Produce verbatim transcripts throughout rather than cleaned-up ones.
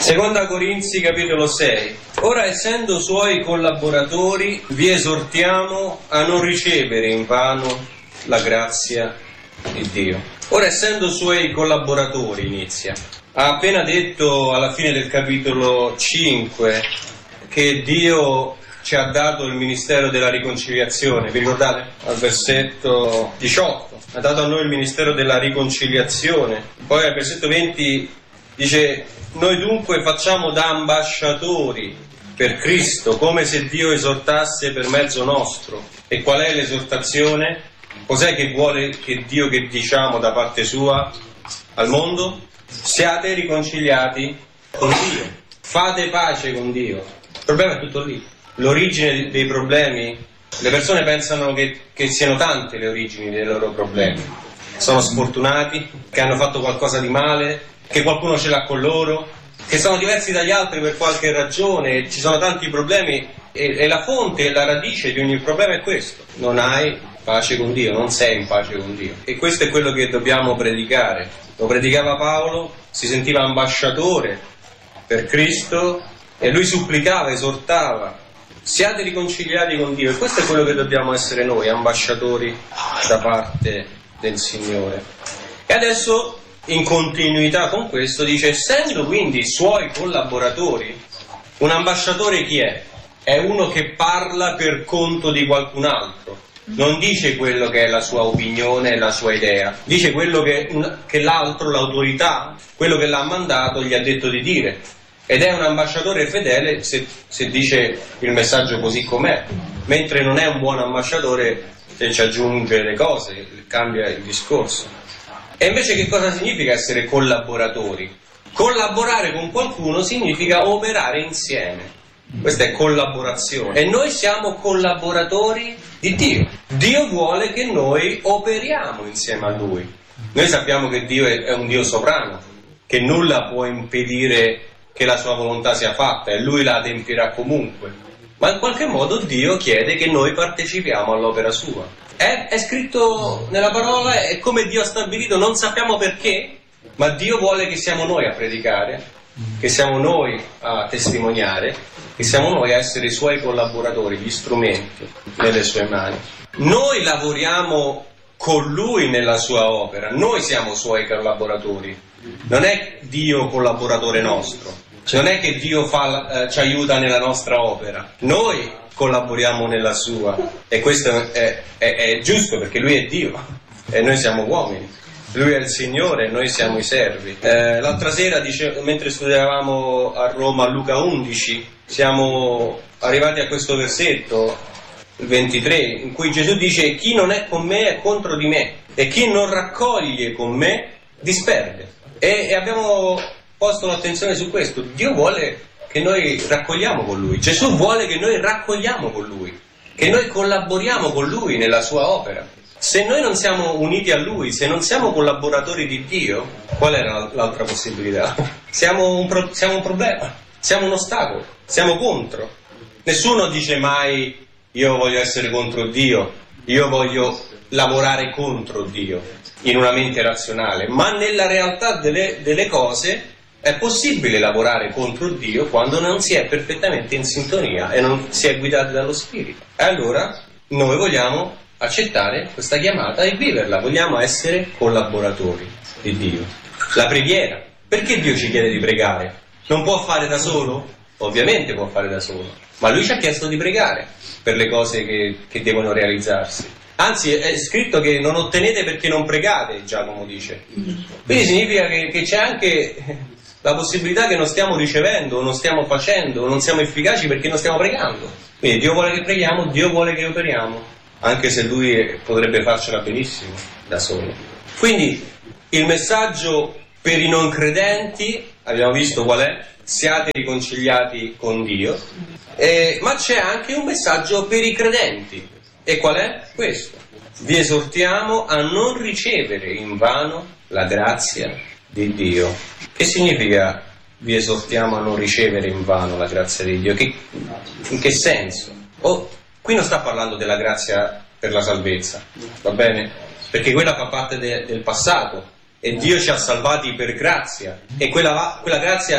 Seconda Corinzi capitolo sei. Ora, essendo suoi collaboratori, vi esortiamo a non ricevere invano la grazia di Dio. Ora, essendo suoi collaboratori, inizia. Ha appena detto alla fine del capitolo cinque che Dio ci ha dato il ministero della riconciliazione. Vi ricordate? Al versetto diciotto. Ha dato a noi il ministero della riconciliazione. Poi al versetto venti dice: noi dunque facciamo da ambasciatori per Cristo, come se Dio esortasse per mezzo nostro. E qual è l'esortazione? Cos'è che vuole che Dio che diciamo da parte sua al mondo? Siate riconciliati con Dio, fate pace con Dio. Il problema è tutto lì. L'origine dei problemi, le persone pensano che, che siano tante le origini dei loro problemi. Sono sfortunati, che hanno fatto qualcosa di male, che qualcuno ce l'ha con loro, che sono diversi dagli altri per qualche ragione, ci sono tanti problemi e, e la fonte e la radice di ogni problema è questo: non hai pace con Dio, non sei in pace con Dio. E questo è quello che dobbiamo predicare. Lo predicava Paolo, si sentiva ambasciatore per Cristo e lui supplicava, esortava: siate riconciliati con Dio. E questo è quello che dobbiamo essere noi, ambasciatori da parte del Signore. E adesso, in continuità con questo, dice: essendo quindi suoi collaboratori. Un ambasciatore chi è? È uno che parla per conto di qualcun altro, non dice quello che è la sua opinione, la sua idea, dice quello che, che l'altro, l'autorità, quello che l'ha mandato gli ha detto di dire. Ed è un ambasciatore fedele se, se dice il messaggio così com'è, mentre non è un buon ambasciatore se ci aggiunge le cose, cambia il discorso. E invece che cosa significa essere collaboratori? Collaborare con qualcuno significa operare insieme. Questa è collaborazione. E noi siamo collaboratori di Dio. Dio vuole che noi operiamo insieme a Lui. Noi sappiamo che Dio è un Dio sovrano, che nulla può impedire che la sua volontà sia fatta e Lui la adempirà comunque. Ma in qualche modo Dio chiede che noi partecipiamo all'opera sua. È, è scritto nella parola, è come Dio ha stabilito, non sappiamo perché, ma Dio vuole che siamo noi a predicare, che siamo noi a testimoniare, che siamo noi a essere i suoi collaboratori, gli strumenti nelle sue mani. Noi lavoriamo con Lui nella sua opera, noi siamo suoi collaboratori, non è Dio collaboratore nostro, non è che Dio fa, eh, ci aiuta nella nostra opera, noi collaboriamo nella sua, e questo è, è, è giusto perché Lui è Dio e noi siamo uomini. Lui è il Signore e noi siamo i servi. Eh, l'altra sera, dice, mentre studiavamo a Roma Luca undici, siamo arrivati a questo versetto, il ventitré, in cui Gesù dice: chi non è con me è contro di me, e chi non raccoglie con me disperde. E, e abbiamo posto l'attenzione su questo. Dio vuole che noi raccogliamo con Lui. Gesù vuole che noi raccogliamo con Lui, che noi collaboriamo con Lui nella sua opera. Se noi non siamo uniti a Lui, se non siamo collaboratori di Dio, qual era l'altra possibilità? Siamo un, pro- siamo un problema, siamo un ostacolo, siamo contro. Nessuno dice mai: io voglio essere contro Dio, io voglio lavorare contro Dio in una mente razionale, ma nella realtà delle, delle cose è possibile lavorare contro Dio quando non si è perfettamente in sintonia e non si è guidati dallo Spirito. E allora noi vogliamo accettare questa chiamata e viverla, vogliamo essere collaboratori di Dio. La preghiera, perché Dio ci chiede di pregare? Non può fare da solo? Ovviamente può fare da solo, ma Lui ci ha chiesto di pregare per le cose che, che devono realizzarsi. Anzi, è scritto che non ottenete perché non pregate, Giacomo dice. Quindi significa che, che c'è anche la possibilità che non stiamo ricevendo, non stiamo facendo, non siamo efficaci perché non stiamo pregando. Quindi Dio vuole che preghiamo, Dio vuole che operiamo, anche se Lui potrebbe farcela benissimo da solo. Quindi il messaggio per i non credenti, abbiamo visto qual è: siate riconciliati con Dio, eh, ma c'è anche un messaggio per i credenti. E qual è? Questo: vi esortiamo a non ricevere invano la grazia di Dio. Che significa vi esortiamo a non ricevere invano la grazia di Dio? Che, in che senso? Oh, qui non sta parlando della grazia per la salvezza, va bene? Perché quella fa parte de, del passato e Dio ci ha salvati per grazia, e quella, quella grazia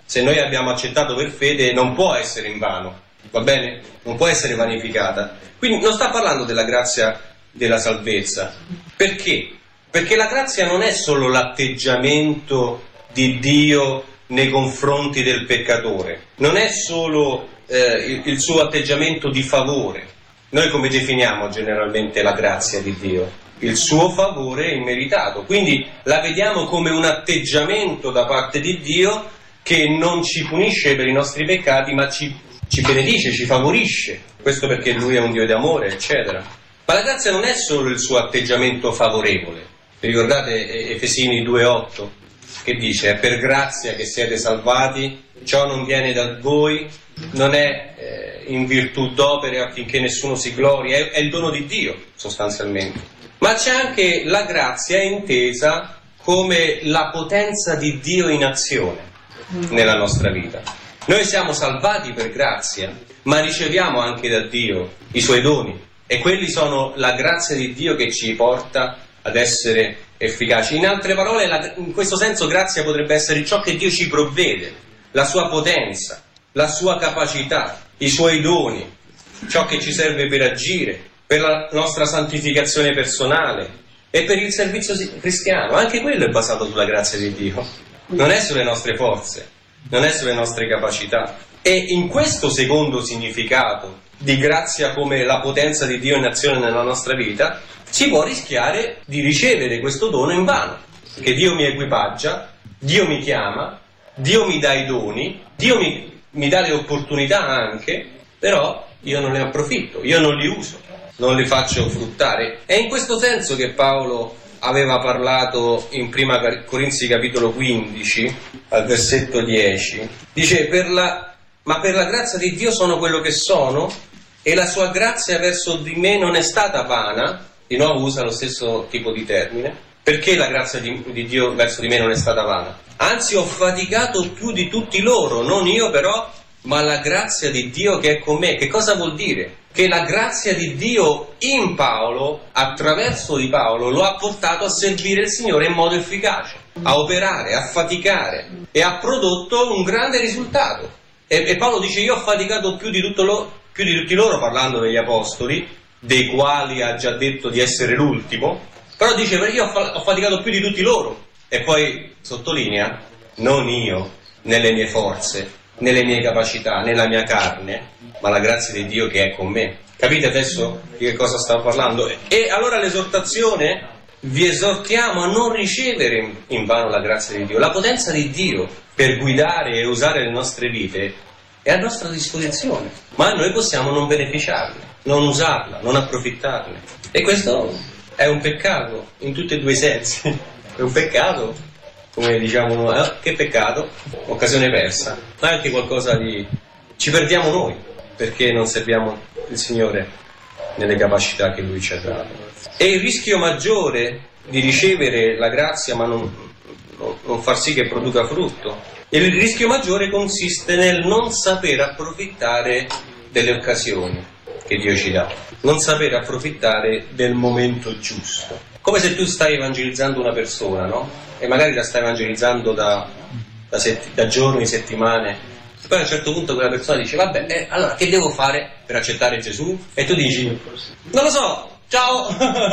se noi abbiamo accettato per fede, non può essere invano, va bene? Non può essere vanificata. Quindi non sta parlando della grazia della salvezza. Perché? Perché la grazia non è solo l'atteggiamento di Dio nei confronti del peccatore, non è solo eh, il, il suo atteggiamento di favore. Noi come definiamo generalmente la grazia di Dio? Il suo favore immeritato. Quindi la vediamo come un atteggiamento da parte di Dio che non ci punisce per i nostri peccati, ma ci, ci benedice, ci favorisce. Questo perché Lui è un Dio di amore, eccetera. Ma la grazia non è solo il suo atteggiamento favorevole. Vi ricordate Efesini due otto? Che dice: è per grazia che siete salvati, ciò non viene da voi, non è eh, in virtù d'opere affinché nessuno si glori, è, è il dono di Dio sostanzialmente. Ma c'è anche la grazia intesa come la potenza di Dio in azione nella nostra vita. Noi siamo salvati per grazia, ma riceviamo anche da Dio i suoi doni, e quelli sono la grazia di Dio che ci porta ad essere efficaci. In altre parole, la, in questo senso grazia potrebbe essere ciò che Dio ci provvede, la sua potenza, la sua capacità, i suoi doni, ciò che ci serve per agire, per la nostra santificazione personale e per il servizio cristiano. Anche quello è basato sulla grazia di Dio, non è sulle nostre forze, non è sulle nostre capacità. E in questo secondo significato di grazia come la potenza di Dio in azione nella nostra vita, si può rischiare di ricevere questo dono in vano, perché Dio mi equipaggia, Dio mi chiama, Dio mi dà i doni, Dio mi, mi dà le opportunità anche, però io non ne approfitto, io non li uso, non li faccio fruttare. È in questo senso che Paolo aveva parlato in prima Corinzi capitolo quindici, al versetto dieci, dice: per la, ma per la grazia di Dio sono quello che sono, e la sua grazia verso di me non è stata vana. Di nuovo usa lo stesso tipo di termine. Perché la grazia di, di Dio verso di me non è stata vana? Anzi, ho faticato più di tutti loro, non io però, ma la grazia di Dio che è con me. Che cosa vuol dire? Che la grazia di Dio in Paolo, attraverso di Paolo, lo ha portato a servire il Signore in modo efficace, a operare, a faticare, e ha prodotto un grande risultato. E, e Paolo dice: io ho faticato più di, tutto lo, più di tutti loro, parlando degli apostoli, dei quali ha già detto di essere l'ultimo, però dice: io ho faticato più di tutti loro, e poi sottolinea: non io, nelle mie forze, nelle mie capacità, nella mia carne, ma la grazia di Dio che è con me. Capite adesso di che cosa stavo parlando? E allora l'esortazione: vi esortiamo a non ricevere in vano la grazia di Dio. La potenza di Dio per guidare e usare le nostre vite è a nostra disposizione, ma noi possiamo non beneficiarne, non usarla, non approfittarne. E questo è un peccato in tutti e due i sensi. È un peccato, come diciamo noi, eh, che peccato, occasione persa, ma è anche qualcosa di... ci perdiamo noi, perché non serviamo il Signore nelle capacità che Lui ci ha dato. E il rischio maggiore di ricevere la grazia ma non, non, non far sì che produca frutto, il rischio maggiore consiste nel non saper approfittare delle occasioni che Dio ci dà, non saper approfittare del momento giusto. Come se tu stai evangelizzando una persona, no? E magari la stai evangelizzando da, da, sett- da giorni, settimane, e poi a un certo punto quella persona dice: vabbè, eh, allora che devo fare per accettare Gesù? E tu dici: non lo so, ciao!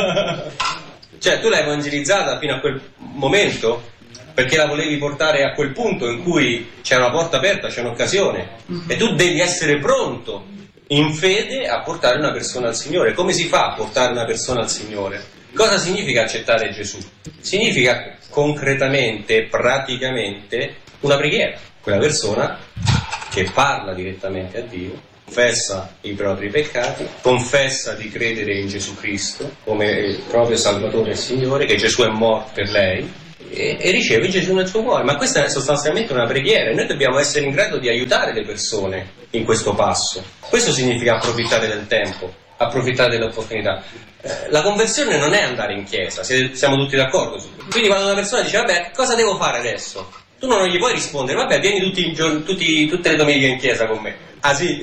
Cioè, tu l'hai evangelizzata fino a quel momento perché la volevi portare a quel punto in cui c'è una porta aperta, c'è un'occasione, e tu devi essere pronto in fede a portare una persona al Signore. Come si fa a portare una persona al Signore? Cosa significa accettare Gesù? Significa concretamente, praticamente, una preghiera. Quella persona che parla direttamente a Dio, confessa i propri peccati, confessa di credere in Gesù Cristo come il proprio Salvatore e Signore, che Gesù è morto per lei, e, e riceve Gesù nel suo cuore. Ma questa è sostanzialmente una preghiera, e noi dobbiamo essere in grado di aiutare le persone in questo passo. Questo significa approfittare del tempo, approfittare dell'opportunità. Eh, la conversione non è andare in chiesa, siamo tutti d'accordo su questo. Quindi quando una persona dice: vabbè, cosa devo fare adesso? Tu non gli puoi rispondere: vabbè, vieni tutti i giorni, tutti, tutte le domeniche in chiesa con me. Ah sì?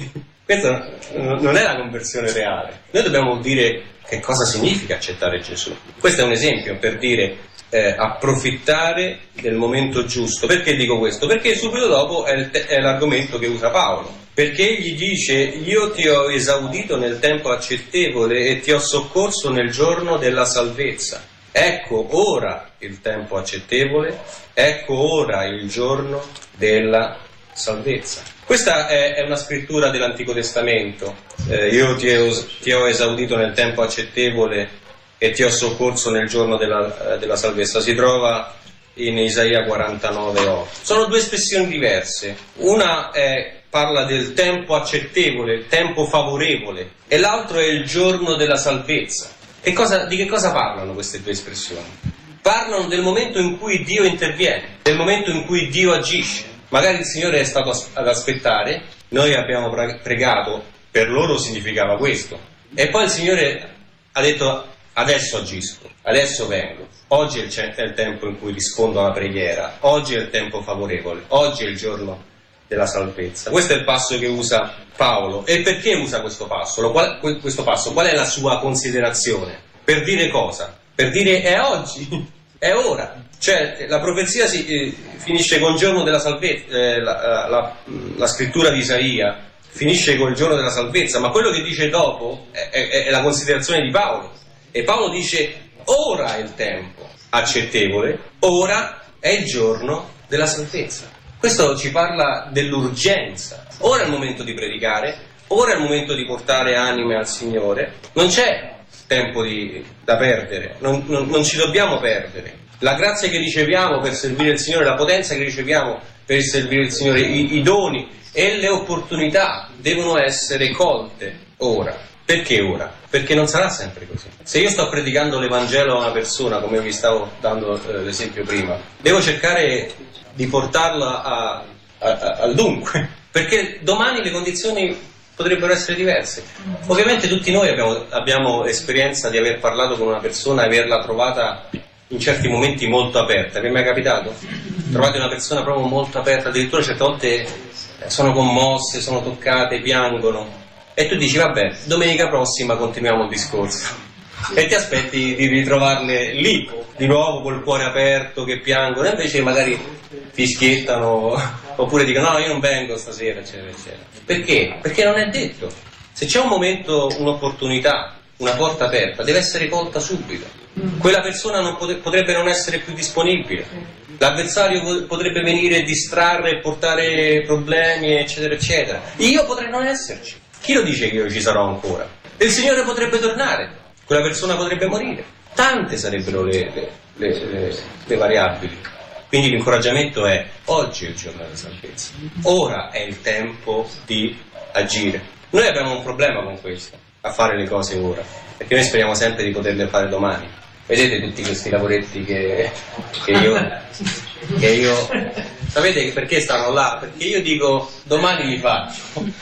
Questa non è la conversione reale. Noi dobbiamo dire che cosa significa accettare Gesù. Questo è un esempio per dire eh, approfittare del momento giusto. Perché dico questo? Perché subito dopo è, il te- è l'argomento che usa Paolo. Perché egli dice: io ti ho esaudito nel tempo accettevole e ti ho soccorso nel giorno della salvezza. Ecco ora il tempo accettevole, ecco ora il giorno della salvezza. Questa è, è una scrittura dell'Antico Testamento. Eh, io ti ho, ti ho esaudito nel tempo accettevole e ti ho soccorso nel giorno della, della salvezza. Si trova in Isaia quarantanove otto. Sono due espressioni diverse. Una è, parla del tempo accettevole, il tempo favorevole, e l'altro è il giorno della salvezza. Che cosa, di che cosa parlano queste due espressioni? Parlano del momento in cui Dio interviene, del momento in cui Dio agisce. Magari il Signore è stato ad aspettare, noi abbiamo pregato, per loro significava questo. E poi il Signore ha detto: adesso agisco, adesso vengo. Oggi è il, è il tempo in cui rispondo alla preghiera, oggi è il tempo favorevole, oggi è il giorno della salvezza. Questo è il passo che usa Paolo. E perché usa questo passo? Qual, questo passo? Qual è la sua considerazione? Per dire cosa? Per dire è oggi, è ora. Cioè la profezia si, eh, finisce con il giorno della salvezza, eh, la, la, la scrittura di Isaia finisce con il giorno della salvezza, ma quello che dice dopo è, è, è la considerazione di Paolo. E Paolo dice: ora è il tempo accettevole, ora è il giorno della salvezza. Questo ci parla dell'urgenza. Ora è il momento di predicare, ora è il momento di portare anime al Signore. Non c'è tempo di, da perdere, non, non, non ci dobbiamo perdere. La grazia che riceviamo per servire il Signore, la potenza che riceviamo per servire il Signore, i, i doni e le opportunità devono essere colte ora. Perché ora? Perché non sarà sempre così. Se io sto predicando l'Evangelo a una persona, come vi stavo dando eh, l'esempio prima, devo cercare di portarla a, a, a, al dunque, perché domani le condizioni potrebbero essere diverse. Ovviamente tutti noi abbiamo, abbiamo esperienza di aver parlato con una persona e averla trovata in certi momenti molto aperta. Vi è mai capitato? Trovate una persona proprio molto aperta, addirittura certe volte sono commosse, sono toccate, piangono, e tu dici: vabbè, domenica prossima continuiamo il discorso, e ti aspetti di ritrovarle lì di nuovo col cuore aperto, che piangono, e invece magari fischiettano oppure dicono: no, io non vengo stasera, eccetera eccetera. Perché? Perché non è detto. Se c'è un momento, un'opportunità, una porta aperta, deve essere colta subito. Quella persona non pot- potrebbe non essere più disponibile, l'avversario potrebbe venire, distrarre e portare problemi, eccetera eccetera. Io potrei non esserci. Chi lo dice che io ci sarò ancora? Il Signore potrebbe tornare, quella persona potrebbe morire. Tante sarebbero le, le, le, le, le variabili. Quindi l'incoraggiamento è: oggi è il giorno della salvezza, ora è il tempo di agire. Noi abbiamo un problema con questo, a fare le cose ora, perché noi speriamo sempre di poterle fare domani. Vedete tutti questi lavoretti che, che io che io sapete perché stanno là? Perché io dico: domani li faccio.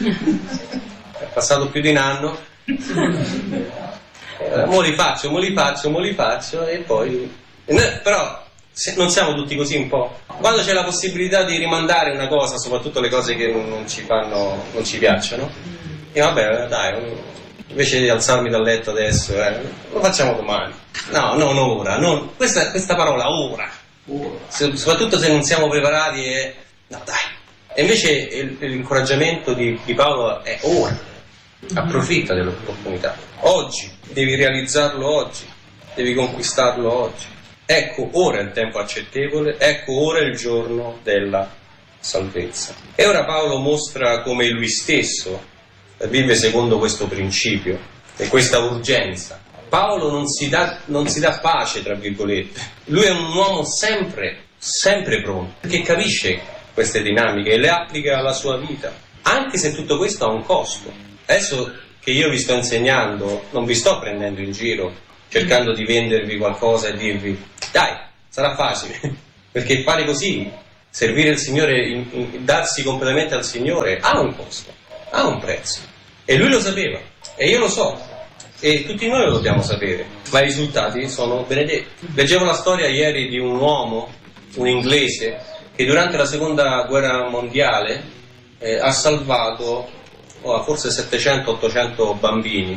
È passato più di un anno, eh, mo li faccio, mo li faccio, mo li faccio, e poi e noi, però se, non siamo tutti così un po'? Quando c'è la possibilità di rimandare una cosa, soprattutto le cose che non, non ci fanno, non ci piacciono, e vabbè, dai, invece di alzarmi dal letto adesso, eh, lo facciamo domani. No, non ora, non, questa, questa parola ora, se, soprattutto se non siamo preparati, è no dai. E invece il, l'incoraggiamento di, di Paolo è ora. Approfitta dell'opportunità. Oggi, devi realizzarlo oggi, devi conquistarlo oggi. Ecco ora il tempo accettevole, ecco ora il giorno della salvezza. E ora Paolo mostra come lui stesso vive secondo questo principio e questa urgenza. Paolo non si dà, non si dà pace, tra virgolette. Lui è un uomo sempre, sempre pronto, perché capisce queste dinamiche e le applica alla sua vita, anche se tutto questo ha un costo. Adesso che io vi sto insegnando, non vi sto prendendo in giro, cercando di vendervi qualcosa e dirvi: dai, sarà facile, perché fare così, servire il Signore, in, in, darsi completamente al Signore, ha un costo, ha un prezzo. E lui lo sapeva, e io lo so, e tutti noi lo dobbiamo sapere, ma i risultati sono benedetti. Leggevo la storia ieri di un uomo, un inglese, che durante la seconda guerra mondiale eh, ha salvato oh, forse settecento ottocento bambini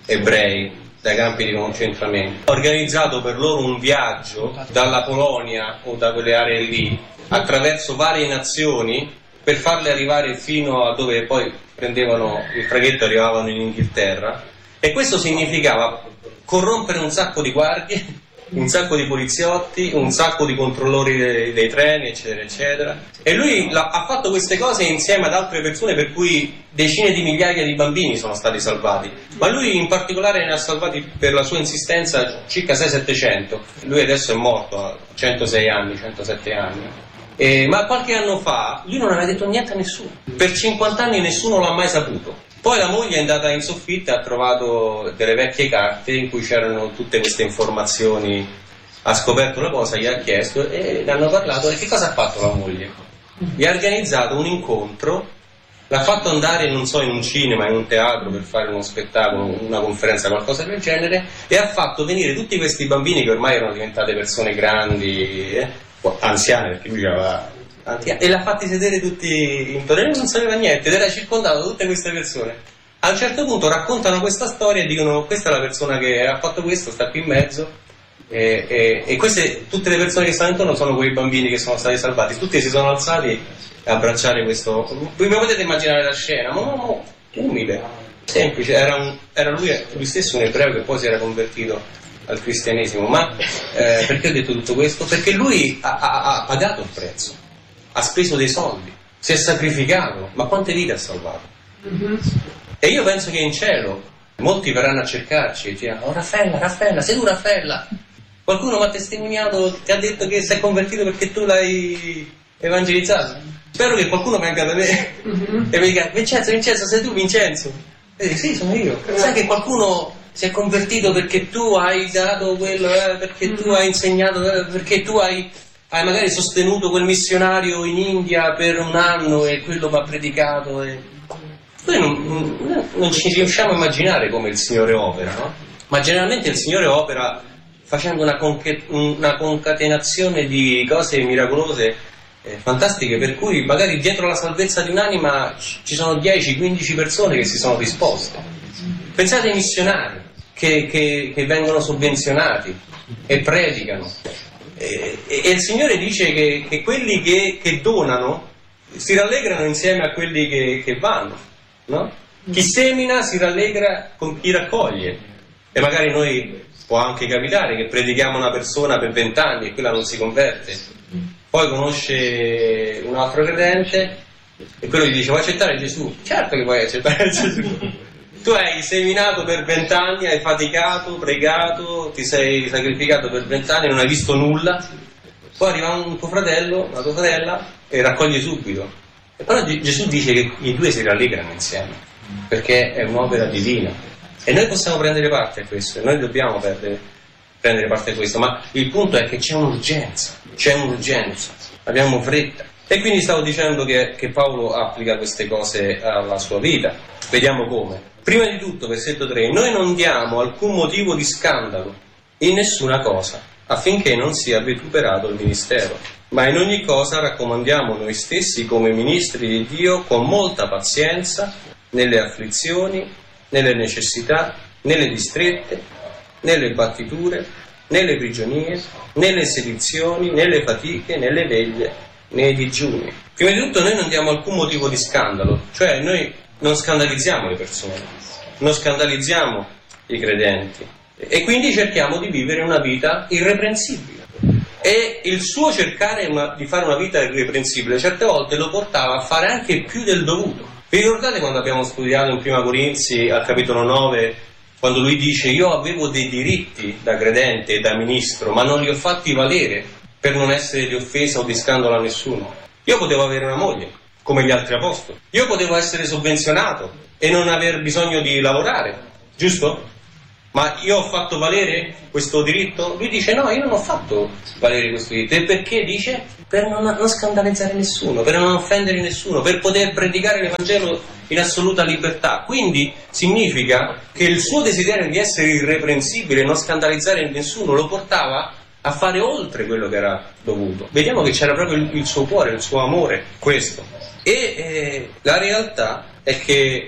ebrei dai campi di concentramento. Ha organizzato per loro un viaggio dalla Polonia o da quelle aree lì attraverso varie nazioni per farle arrivare fino a dove poi prendevano il traghetto e arrivavano in Inghilterra, e questo significava corrompere un sacco di guardie, un sacco di poliziotti, un sacco di controllori dei, dei treni, eccetera eccetera, e lui ha fatto queste cose insieme ad altre persone, per cui decine di migliaia di bambini sono stati salvati, ma lui in particolare ne ha salvati, per la sua insistenza, circa sei settecento. Lui adesso è morto a centosei anni, centosette anni, eh, ma qualche anno fa lui non aveva detto niente a nessuno, per cinquanta anni nessuno l'ha mai saputo. Poi la moglie è andata in soffitta e ha trovato delle vecchie carte in cui c'erano tutte queste informazioni, ha scoperto la cosa, gli ha chiesto e ne hanno parlato. E che cosa ha fatto la moglie? Gli ha organizzato un incontro, l'ha fatto andare, non so, in un cinema, in un teatro per fare uno spettacolo, una conferenza, qualcosa del genere, e ha fatto venire tutti questi bambini che ormai erano diventate persone grandi, eh, anziane, perché lui aveva... e l'ha fatti sedere tutti intorno, e lui non sapeva niente ed era circondato da tutte queste persone. A un certo punto raccontano questa storia e dicono: questa è la persona che ha fatto questo, sta qui in mezzo, e, e, e queste, tutte le persone che stanno intorno sono quei bambini che sono stati salvati. Tutti si sono alzati a abbracciare questo. Voi potete immaginare la scena, ma no, no, umile, semplice. Era, un, era lui, lui stesso un ebreo che poi si era convertito al cristianesimo. Ma eh, perché ho detto tutto questo? Perché lui ha, ha, ha pagato il prezzo, ha speso dei soldi, si è sacrificato, ma quante vite ha salvato? Mm-hmm. E io penso che in cielo molti verranno a cercarci e diranno: oh Raffaella, Raffaella, sei tu Raffaella? Qualcuno mi ha testimoniato, ti ha detto che sei convertito perché tu l'hai evangelizzato. Spero che qualcuno venga da me mm-hmm. e mi dica: Vincenzo, Vincenzo, sei tu Vincenzo? E dico: sì, sono io. Mm-hmm. Sai che qualcuno si è convertito perché tu hai dato quello, eh, perché mm-hmm. tu hai insegnato, eh, perché tu hai... hai magari sostenuto quel missionario in India per un anno e quello mi ha predicato, e noi non, non, non ci riusciamo a immaginare come il Signore opera, no? Ma generalmente il Signore opera facendo una, conche, una concatenazione di cose miracolose, eh, fantastiche, per cui magari dietro la salvezza di un'anima ci sono dieci quindici persone che si sono disposte. Pensate ai missionari che, che, che vengono sovvenzionati e predicano. E, e, e il Signore dice che, che quelli che, che donano si rallegrano insieme a quelli che, che vanno, no? Chi semina si rallegra con chi raccoglie. E magari noi può anche capitare che predichiamo una persona per vent'anni e quella non si converte, poi conosce un altro credente e quello gli dice: vuoi accettare Gesù? Certo che vuoi accettare Gesù. Tu hai seminato per vent'anni, hai faticato, pregato, ti sei sacrificato per vent'anni, non hai visto nulla, poi arriva un tuo fratello, una tua sorella e raccoglie subito. E però Gesù dice che i due si rallegrano insieme, perché è un'opera divina. E noi possiamo prendere parte a questo, e noi dobbiamo perdere, prendere parte a questo, ma il punto è che c'è un'urgenza, c'è un'urgenza, abbiamo fretta. E quindi stavo dicendo che, che Paolo applica queste cose alla sua vita. Vediamo come. Prima di tutto, versetto tre, noi non diamo alcun motivo di scandalo in nessuna cosa, affinché non sia vituperato il ministero, ma in ogni cosa raccomandiamo noi stessi come ministri di Dio con molta pazienza, nelle afflizioni, nelle necessità, nelle distrette, nelle battiture, nelle prigionie, nelle sedizioni, nelle fatiche, nelle veglie, nei digiuni. Prima di tutto noi non diamo alcun motivo di scandalo, cioè noi non scandalizziamo le persone, non scandalizziamo i credenti e quindi cerchiamo di vivere una vita irreprensibile. E il suo cercare una, di fare una vita irreprensibile certe volte lo portava a fare anche più del dovuto. Vi ricordate quando abbiamo studiato in Prima Corinzi al capitolo nove, quando lui dice: io avevo dei diritti da credente e da ministro, ma non li ho fatti valere per non essere di offesa o di scandalo a nessuno. Io potevo avere una moglie come gli altri apostoli, io potevo essere sovvenzionato e non aver bisogno di lavorare, giusto? Ma io ho fatto valere questo diritto? Lui dice: no, io non ho fatto valere questo diritto. E perché? Dice: per non, non scandalizzare nessuno, per non offendere nessuno, per poter predicare l'Evangelo in assoluta libertà. Quindi significa che il suo desiderio di essere irreprensibile e non scandalizzare nessuno lo portava a fare oltre quello che era dovuto. Vediamo che c'era proprio il, il suo cuore, il suo amore, questo. E eh, la realtà è che